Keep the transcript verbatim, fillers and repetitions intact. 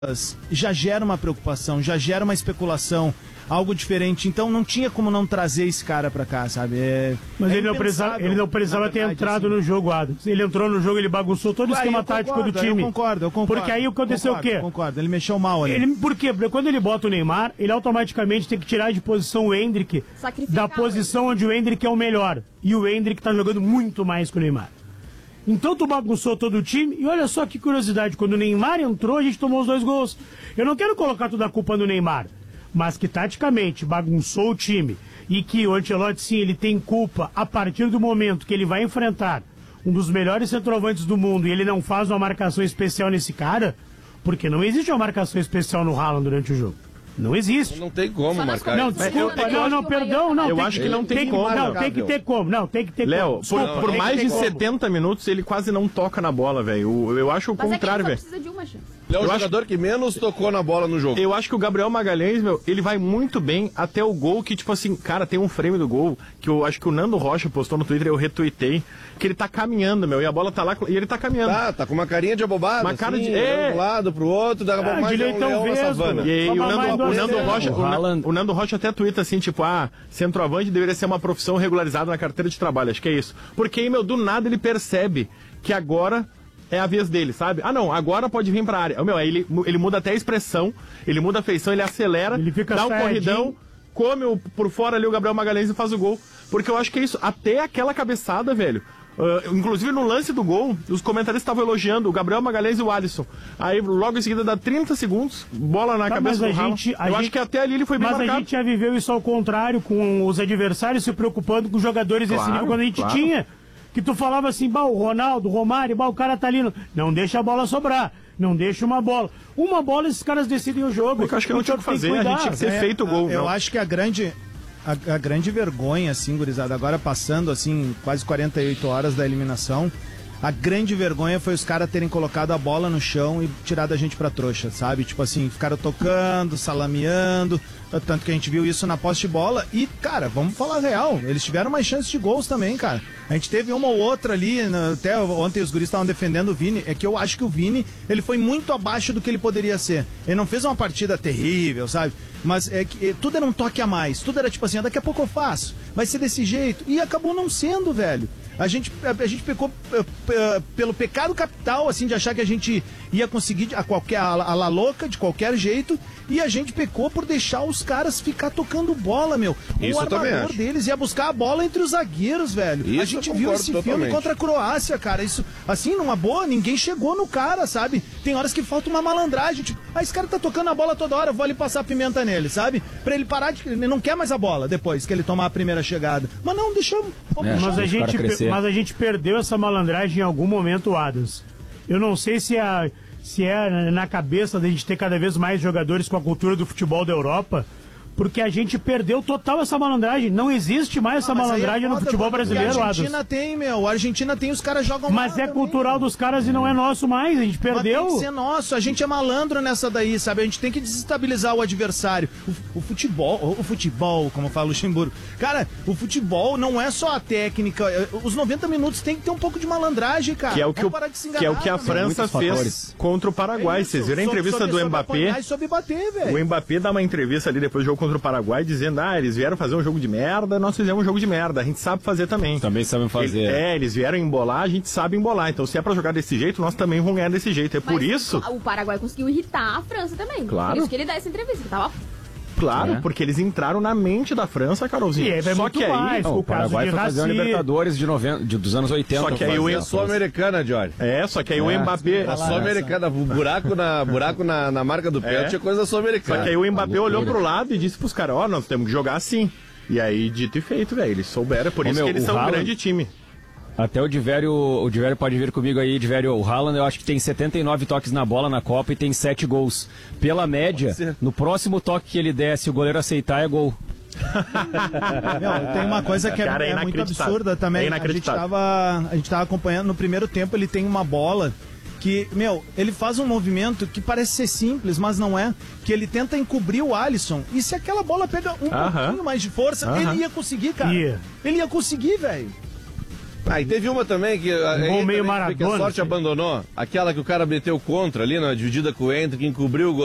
já gera uma preocupação, já gera uma especulação, algo diferente. Então não tinha como não trazer esse cara pra cá, sabe? É, Mas é ele, não precisava, ele não precisava ter verdade, entrado assim. no jogo, Adams. Ele entrou no jogo, ele bagunçou todo o esquema tático do time. Eu concordo, eu concordo. Porque aí aconteceu concordo, o quê? Concordo, ele mexeu mal ali. Ele, por quê? Porque quando ele bota o Neymar, ele automaticamente tem que tirar de posição o Endrick, da posição onde o Endrick é o melhor. E o Endrick tá jogando muito mais que o Neymar. Então tu bagunçou todo o time, e olha só que curiosidade, quando o Neymar entrou, a gente tomou os dois gols. Eu não quero colocar toda a culpa no Neymar, mas que taticamente bagunçou o time, e que o Ancelotti, sim, ele tem culpa a partir do momento que ele vai enfrentar um dos melhores centroavantes do mundo, e ele não faz uma marcação especial nesse cara, porque não existe uma marcação especial no Haaland durante o jogo. Não existe. Não tem como marcar. Não, desculpa, não, não, perdão, não. Eu tem acho que, que não tem, tem como. Não, tem que ter como. Não, tem que ter Léo, como. Desculpa, por, por mais de setenta minutos, ele quase não toca na bola, velho. Eu, eu acho o Mas contrário, é velho. precisa de uma chance. Ele é o Eu jogador acho... que menos tocou na bola no jogo. Eu acho que o Gabriel Magalhães, meu, ele vai muito bem até o gol que, tipo assim, cara, tem um frame do gol que eu acho que o Nando Rocha postou no Twitter, eu retuitei, que ele tá caminhando, meu, e a bola tá lá e ele tá caminhando. Tá, tá com uma carinha de abobado, uma cara assim, de é... de um lado pro outro, daqui a pouco Ah, mais é um leão na savana. E aí, o Nando, o Nando Rocha, o, Haaland... o Nando Rocha até tuita assim, tipo, ah, centroavante deveria ser uma profissão regularizada na carteira de trabalho, acho que é isso. Porque aí, meu, do nada ele percebe que agora é a vez dele, sabe? Ah, não, agora pode vir pra área. Meu, aí ele, ele muda até a expressão, ele muda a feição, ele acelera, ele fica dá um saiyajin. corridão, come o, por fora ali o Gabriel Magalhães e faz o gol. Porque eu acho que é isso, até aquela cabeçada, velho. Uh, inclusive no lance do gol, os comentaristas estavam elogiando o Gabriel Magalhães e o Alisson. Aí logo em seguida dá trinta segundos, bola na tá, cabeça do Haaland. Eu gente, acho que até ali ele foi bem mas marcado. Mas a gente já viveu isso ao contrário, com os adversários se preocupando com os jogadores claro, desse nível quando a gente claro. tinha. Que tu falava assim, bah, o Ronaldo, o Romário, bah, o cara tá ali. No... Não deixa a bola sobrar. Não deixa uma bola. Uma bola esses caras decidem o jogo. Eu acho que não tinha o que fazer, que a gente tinha que ter é, feito o gol. Eu não. acho que a grande... A, a grande vergonha, assim, gurizada, agora passando, assim, quase quarenta e oito horas da eliminação, a grande vergonha foi os caras terem colocado a bola no chão e tirado a gente pra trouxa, sabe? Tipo assim, ficaram tocando, salameando, tanto que a gente viu isso na posse de bola e, cara, vamos falar a real, eles tiveram mais chances de gols também, cara. A gente teve uma ou outra ali, até ontem os guris estavam defendendo o Vini, é que eu acho que o Vini, ele foi muito abaixo do que ele poderia ser. Ele não fez uma partida terrível, sabe? Mas é que tudo era um toque a mais, tudo era tipo assim, ah, daqui a pouco eu faço, vai ser desse jeito, e acabou não sendo, velho. A gente, a, a gente pecou uh, uh, pelo pecado capital, assim, de achar que a gente ia conseguir a qualquer, a, a la louca, de qualquer jeito, e a gente pecou por deixar os caras ficar tocando bola, meu. Isso o armador deles ia buscar a bola entre os zagueiros, velho. Isso a gente viu esse totalmente. filme contra a Croácia, cara. Isso, assim, numa boa, ninguém chegou no cara, sabe? Tem horas que falta uma malandragem, tipo, ah, esse cara tá tocando a bola toda hora, vou ali passar pimenta nele, sabe? Pra ele parar de... Ele não quer mais a bola depois que ele tomar a primeira chegada. Mas não, deixamos... É, mas, a gente, mas a gente perdeu essa malandragem em algum momento, Adams. Eu não sei se é, se é na cabeça da gente ter cada vez mais jogadores com a cultura do futebol da Europa, porque a gente perdeu total essa malandragem. Não existe mais essa ah, malandragem é foda, no futebol brasileiro, Adams. A Argentina Adams. tem, meu. A Argentina tem, os caras jogam Mas é também, cultural dos caras e não é nosso mais. A gente perdeu. Mas tem que ser nosso. A gente é malandro nessa daí, sabe? A gente tem que desestabilizar o adversário. O, o futebol, o futebol, como fala o Luxemburgo. Cara, o futebol não é só a técnica. Os noventa minutos tem que ter um pouco de malandragem, cara. Que é o que, o, enganar, que, é o que a França fez fatores. contra o Paraguai. É isso, Vocês viram a entrevista soube, do soube Mbappé? Soube bater, o Mbappé dá uma entrevista ali depois do jogo contra o Paraguai, dizendo, ah, eles vieram fazer um jogo de merda, nós fizemos um jogo de merda, a gente sabe fazer também. Também sabem fazer. Ele, é, eles vieram embolar, a gente sabe embolar, então se é pra jogar desse jeito, nós também vamos ganhar desse jeito, é Mas por isso... O Paraguai conseguiu irritar a França também, claro. Por isso que ele dá essa entrevista, que tava... Claro, é. porque eles entraram na mente da França, Carolzinho. E aí vai Só muito que aí, mais, não, o Paraguai foi fazer a Libertadores de noventa, de, dos anos oitenta. Só que aí o Sul-Americana, Jorge. É, só que aí é. o Mbappé... A Sul-Americana, buraco na, buraco na, na marca do pé, é. tinha coisa sul-americana. Só que aí o Mbappé olhou pro lado e disse pros caras, ó, oh, nós temos que jogar assim. E aí, dito e feito, velho, eles souberam, por Ô, isso meu, que eles são Haaland... um grande time. Até o Divério, o Divério pode vir comigo aí, Divério. O Haaland, eu acho que tem setenta e nove toques na bola na Copa e tem sete gols. Pela média, no próximo toque que ele der, se o goleiro aceitar, é gol. Meu, tem uma coisa que é, Cara, é, é muito absurda também. É a, gente tava, a gente tava acompanhando, no primeiro tempo ele tem uma bola que, meu, ele faz um movimento que parece ser simples, mas não é, que ele tenta encobrir o Alisson, e se aquela bola pega um uh-huh. pouquinho mais de força, uh-huh. ele ia conseguir, cara. Yeah. Ele ia conseguir, velho. Ah, e teve uma também que, Um gol meio Maradona, que a sorte assim. abandonou. Aquela que o cara meteu contra ali na dividida com o Hendrick, que encobriu o